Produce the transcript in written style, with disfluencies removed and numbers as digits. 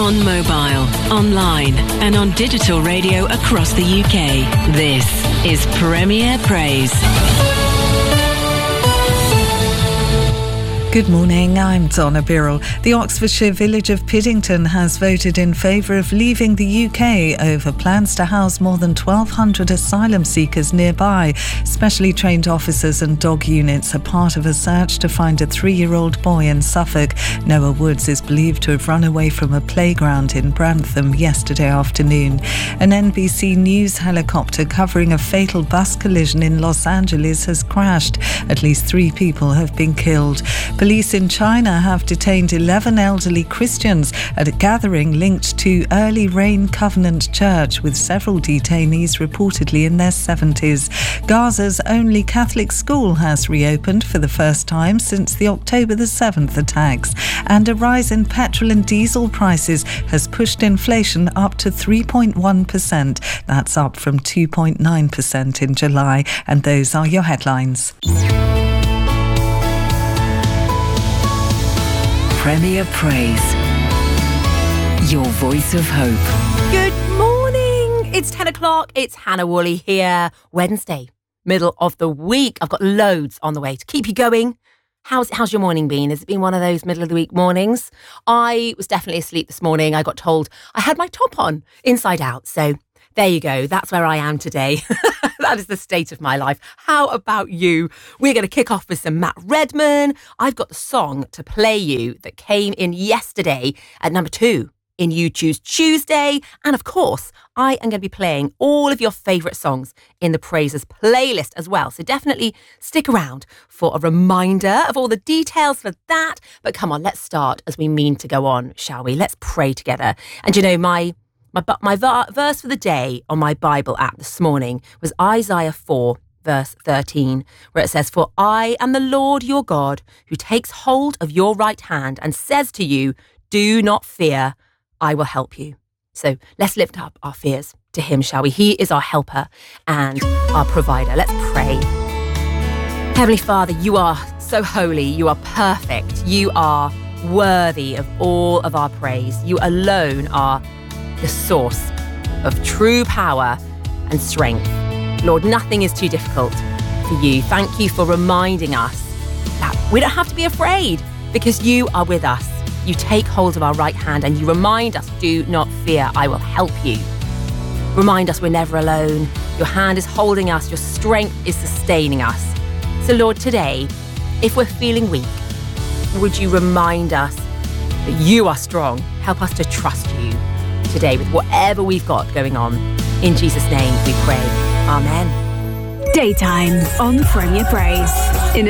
On mobile, online, and on digital radio across the UK. This is Premier Praise. Good morning, I'm Donna Birrell. The Oxfordshire village of Piddington has voted in favour of leaving the UK over plans to house more than 1,200 asylum seekers nearby. Specially trained officers and dog units are part of a search to find a 3-year-old boy in Suffolk. Noah Woods is believed to have run away from a playground in Brantham yesterday afternoon. An NBC News helicopter covering a fatal bus collision in Los Angeles has crashed. At least 3 people have been killed. Police in China have detained 11 elderly Christians at a gathering linked to Early Rain Covenant Church, with several detainees reportedly in their 70s. Gaza's only Catholic school has reopened for the first time since the October the 7th attacks. And a rise in petrol and diesel prices has pushed inflation up to 3.1%. That's up from 2.9% in July. And those are your headlines. Premier Praise. Your voice of hope. Good morning. It's 10 o'clock. It's Hannah Woolley here. Wednesday, middle of the week. I've got loads on the way to keep you going. How's your morning been? Has it been one of those middle of the week mornings? I was definitely asleep this morning. I got told I had my top on inside out. So there you go. That's where I am today. That is the state of my life. How about you? We're going to kick off with some Matt Redman. I've got the song to play you that came in yesterday at number 2 in You Choose Tuesday. And of course, I am going to be playing all of your favourite songs in the Praises playlist as well. So definitely stick around for a reminder of all the details for that. But come on, let's start as we mean to go on, shall we? Let's pray together. And you know, my verse for the day on my Bible app this morning was Isaiah 4, verse 13, where it says, "For I am the Lord your God, who takes hold of your right hand and says to you, do not fear, I will help you." So let's lift up our fears to him, shall we? He is our helper and our provider. Let's pray. Heavenly Father, you are so holy, you are perfect, you are worthy of all of our praise. You alone are the source of true power and strength. Lord, nothing is too difficult for you. Thank you for reminding us that we don't have to be afraid because you are with us. You take hold of our right hand and you remind us, do not fear, I will help you. Remind us we're never alone. Your hand is holding us. Your strength is sustaining us. So Lord, today, if we're feeling weak, would you remind us that you are strong? Help us to trust you today with whatever we've got going on. In Jesus' name we pray. Amen. Daytime on Premier Praise. In